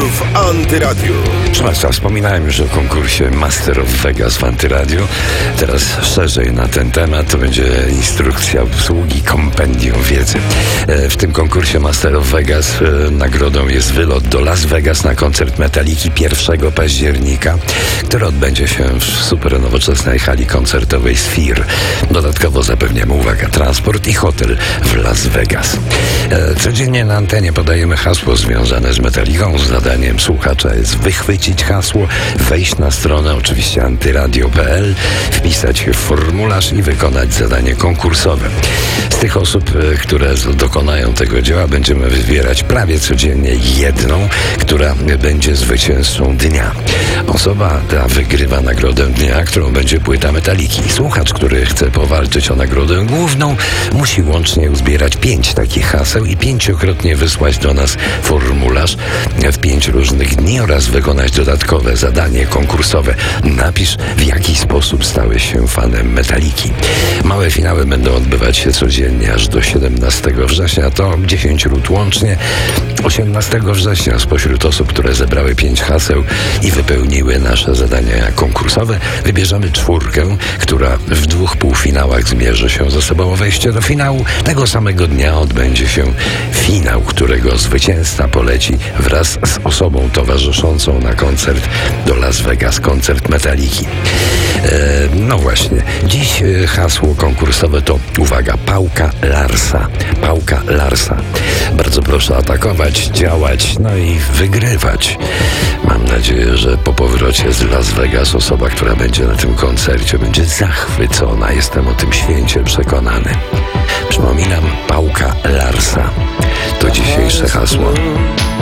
w Antyradiu. Proszę Państwa, wspominałem już o konkursie Master of Vegas w Antyradiu. Teraz szerzej na ten temat. To będzie instrukcja obsługi, kompendium wiedzy. W tym konkursie Master of Vegas nagrodą jest wylot do Las Vegas na koncert Metaliki 1 października, który odbędzie się w super nowoczesnej hali koncertowej Sphere. Dodatkowo zapewniamy, uwaga, transport i hotel w Las Vegas. Codziennie na antenie podajemy hasło związane z Metaliką. Zadaniem słuchacza jest wychwycić hasło, wejść na stronę, oczywiście antyradio.pl, wpisać się w formularz i wykonać zadanie konkursowe. Z tych osób, które dokonają tego dzieła, będziemy wybierać prawie codziennie jedną, która będzie zwycięzcą dnia. Osoba ta wygrywa nagrodę dnia, którą będzie płyta Metaliki. Słuchacz, który chce powalczyć o nagrodę główną, musi łącznie uzbierać 5 takich haseł i 5-krotnie wysłać do nas formularz w 5 różnych dni oraz wykonać dodatkowe zadanie konkursowe. Napisz, w jaki sposób stałeś się fanem Metaliki. Małe finały będą odbywać się codziennie aż do 17 września. To 10 rund łącznie. 18 września spośród osób, które zebrały 5 haseł i wypełniły nasze zadania konkursowe, wybierzemy 4, która w 2 półfinałach zmierzy się ze sobą o wejście do finału. Tego samego dnia odbędzie się finał, którego zwycięzca poleci wraz z osobą towarzyszącą na koncert do Las Vegas, koncert Metaliki. No właśnie, dziś hasło konkursowe to, uwaga, pałka Larsa. Pałka Larsa. Bardzo proszę atakować, działać, no i wygrywać. Mam nadzieję, że po powrocie z Las Vegas osoba, która będzie na tym koncercie, będzie zachwycona. Jestem o tym święcie przekonany. Przypominam, pałka Larsa. To dzisiejsze hasło.